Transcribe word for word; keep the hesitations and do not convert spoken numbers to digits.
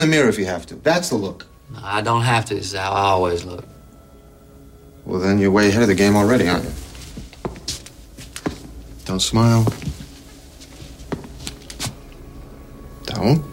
the mirror if you have to. That's the look. No, I don't have to. This is how I always look. Well, then you're way ahead of the game already, aren't you? Don't smile. Don't.